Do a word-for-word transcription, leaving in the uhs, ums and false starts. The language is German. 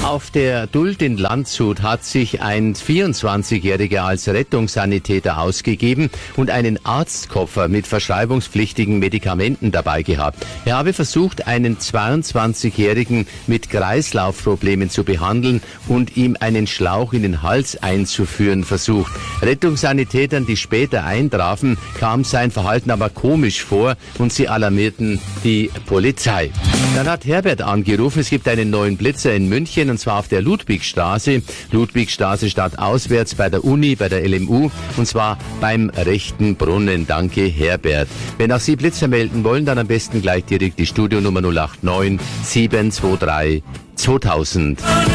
Auf der Duld in Landshut hat sich ein vierundzwanzigjähriger als Rettungssanitäter ausgegeben und einen Arztkoffer mit verschreibungspflichtigen Medikamenten dabei gehabt. Er habe versucht, einen zweiundzwanzigjährigen mit Kreislaufproblemen zu behandeln und ihm einen Schlauch in den Hals einzuführen versucht. Rettungssanitätern, die später eintrafen, kam sein Verhalten aber komisch vor und sie alarmierten die Polizei. Dann hat Herbert angerufen, es gibt einen neuen Blitzer in München, und zwar auf der Ludwigstraße. Ludwigstraße stadtauswärts bei der Uni, bei der L M U, und zwar beim rechten Brunnen. Danke, Herbert. Wenn auch Sie Blitzer melden wollen, dann am besten gleich direkt die Studionummer null acht neun sieben zwei drei zweitausend.